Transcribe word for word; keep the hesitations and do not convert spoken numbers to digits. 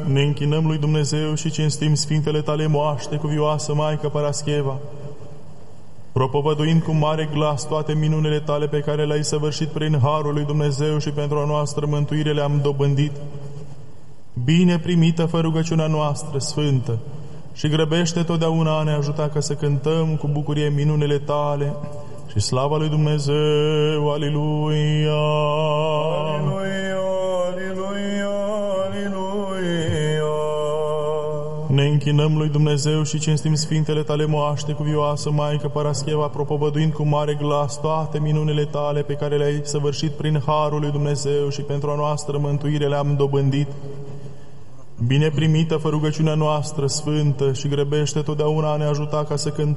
Ne închinăm lui Dumnezeu și cinstim Sfintele Tale moaște, cuvioasă Maică Parascheva, propovăduind cu mare glas toate minunile Tale pe care le-ai săvârșit prin harul lui Dumnezeu și pentru a noastră mântuire le-am dobândit. Bine primită fă rugăciunea noastră sfântă și grăbește totdeauna a ne ajuta ca să cântăm cu bucurie minunile Tale și slava lui Dumnezeu. Aliluia! Aliluia, aliluia, aliluia. Ne închinăm lui Dumnezeu și cinstim Sfintele Tale moaște, cuvioasă Maică Parascheva, propovăduind cu mare glas toate minunile Tale pe care le-ai săvârșit prin harul lui Dumnezeu și pentru a noastră mântuire le-am dobândit. Bine primită fă rugăciunea noastră sfântă și grăbește totdeauna a ne ajuta ca să cântăm